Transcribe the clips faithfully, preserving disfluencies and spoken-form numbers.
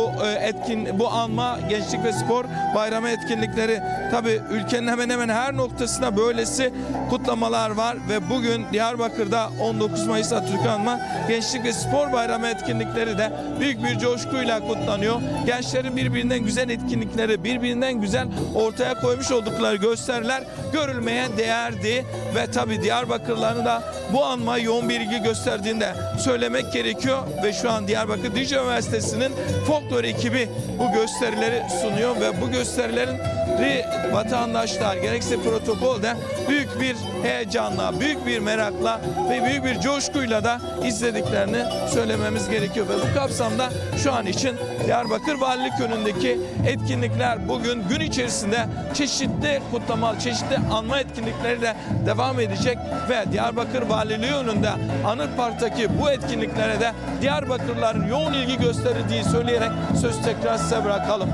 bu e, etkin bu anma Gençlik ve Spor Bayramı etkinlikleri. Tabii ülkenin hemen hemen her noktasında böylesi kutlamalar var ve bugün Diyarbakır'da on dokuz Mayıs Atatürk'ü anma Gençlik ve Spor Bayramı etkinlikleri de büyük bir coşkuyla kutlanıyor. Gençlerin birbirinden güzel etkinlikleri, birbirinden güzel ortaya koymuş oldukları gösteriler görülmeye değerdi ve tabii Diyarbakırlıların da bu anma yoğun bir ilgi gösterdiğini de söylemek gerekiyor ve şu an Diyarbakır Dicle Üniversitesi'nin folklor ekibi bu gösterileri sunuyor ve bu gösterilerin vatandaşlar gerekse protokolde büyük bir heyecanla, büyük bir merakla ve büyük bir coşkuyla da izlediklerini söylememiz gerekiyor. Ve bu kapsamda şu an için Diyarbakır Valilik önündeki etkinlikler bugün gün içerisinde çeşitli kutlama, çeşitli anma etkinlikleri de devam edecek ve Diyarbakır Valiliği önünde Anıt Park'taki bu etkinliklere de Diyarbakırlıların yoğun ilgi gösterdiği söyleyerek sözü tekrar size bırakalım.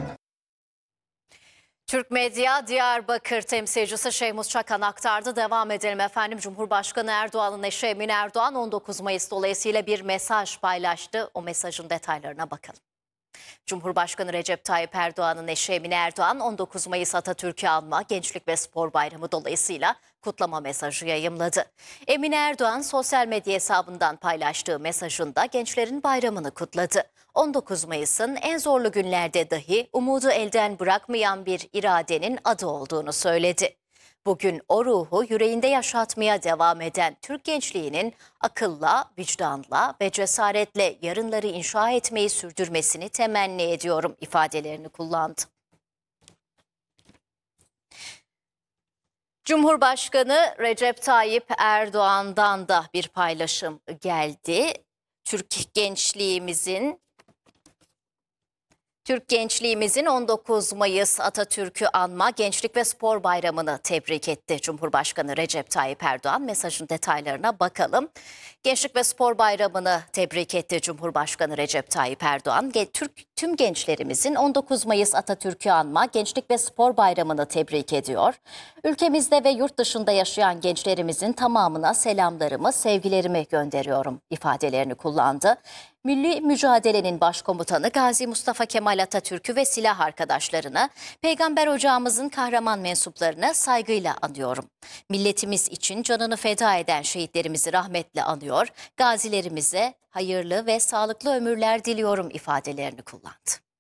Türk Medya Diyarbakır temsilcisi Şeymus Çakan aktardı. Devam edelim efendim. Cumhurbaşkanı Erdoğan'ın eşi Emine Erdoğan on dokuz Mayıs dolayısıyla bir mesaj paylaştı. O mesajın detaylarına bakalım. Cumhurbaşkanı Recep Tayyip Erdoğan'ın eşi Emine Erdoğan on dokuz Mayıs Atatürk'ü anma Gençlik ve Spor Bayramı dolayısıyla kutlama mesajı yayımladı. Emine Erdoğan sosyal medya hesabından paylaştığı mesajında gençlerin bayramını kutladı. on dokuz Mayıs'ın en zorlu günlerde dahi umudu elden bırakmayan bir iradenin adı olduğunu söyledi. Bugün o ruhu yüreğinde yaşatmaya devam eden Türk gençliğinin akılla, vicdanla ve cesaretle yarınları inşa etmeyi sürdürmesini temenni ediyorum ifadelerini kullandı. Cumhurbaşkanı Recep Tayyip Erdoğan'dan da bir paylaşım geldi. Türk gençliğimizin Türk gençliğimizin on dokuz Mayıs Atatürk'ü anma Gençlik ve Spor Bayramı'nı tebrik etti Cumhurbaşkanı Recep Tayyip Erdoğan. Mesajın detaylarına bakalım. Gençlik ve Spor Bayramı'nı tebrik etti Cumhurbaşkanı Recep Tayyip Erdoğan. Türk tüm gençlerimizin on dokuz Mayıs Atatürk'ü anma Gençlik ve Spor Bayramı'nı tebrik ediyor. Ülkemizde ve yurt dışında yaşayan gençlerimizin tamamına selamlarımı, sevgilerimi gönderiyorum ifadelerini kullandı. Milli mücadelenin başkomutanı Gazi Mustafa Kemal Atatürk'ü ve silah arkadaşlarını, Peygamber ocağımızın kahraman mensuplarını saygıyla anıyorum. Milletimiz için canını feda eden şehitlerimizi rahmetle anıyor, gazilerimize hayırlı ve sağlıklı ömürler diliyorum ifadelerini kullandı.